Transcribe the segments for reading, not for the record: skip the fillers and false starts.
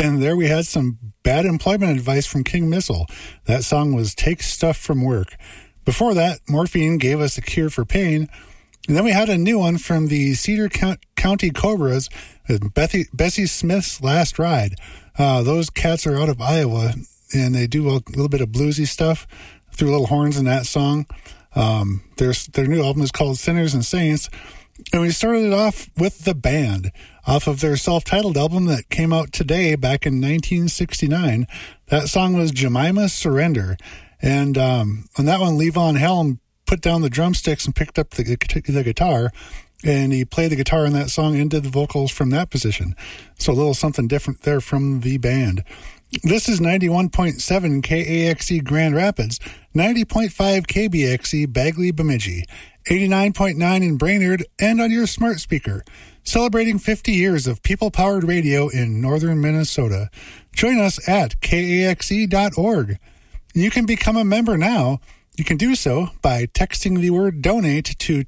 And there we had some bad employment advice from King Missile. That song was Take Stuff from Work. Before that, Morphine gave us A Cure for Pain. And then we had a new one from the Cedar County Cobras with Bessie Smith's Last Ride. Those cats are out of Iowa, and they do a little bit of bluesy stuff. Threw little horns in that song. Their new album is called Sinners and Saints. And we started it off with The Band, off of their self-titled album that came out today back in 1969. That song was Jemima Surrender. And on that one, Levon Helm put down the drumsticks and picked up the guitar, and he played the guitar in that song and did the vocals from that position. So a little something different there from The Band. This is 91.7 KAXE Grand Rapids, 90.5 KBXE Bagley Bemidji, 89.9 in Brainerd, and on your smart speaker. Celebrating 50 years of people-powered radio in northern Minnesota. Join us at kaxe.org. You can become a member now. You can do so by texting the word donate to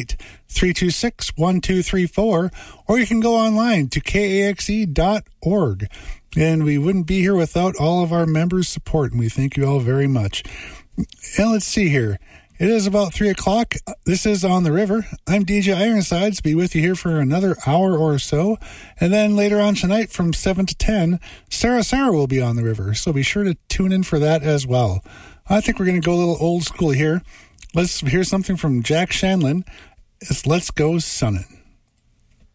218-326-1234, or you can go online to kaxe.org. And we wouldn't be here without all of our members' support, and we thank you all very much. And let's see here. It is about 3 o'clock. This is On the River. I'm DJ Ironsides. Be with you here for another hour or so. And then later on tonight from 7 to 10, Sarah will be on the river. So be sure to tune in for that as well. I think we're going to go a little old school here. Let's hear something from Jack Shanlin. It's Let's Go Sunnin'.